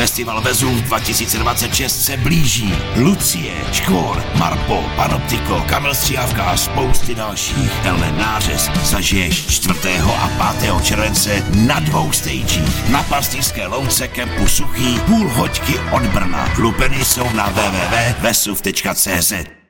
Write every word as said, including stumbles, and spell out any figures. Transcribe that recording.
Festival Vezuv dva tisíce dvacet šest se blíží. Lucie, Škor, Marpo, Panoptiko, Kamil Stříhavka a spousty dalších. Tenhle nářez zažiješ čtvrtého a pátého července na dvou stagích. Na Pastýřské louce kempu Suchý, půl hoďky od Brna. Lupeny jsou na w w w tečka vesuv tečka cé zet.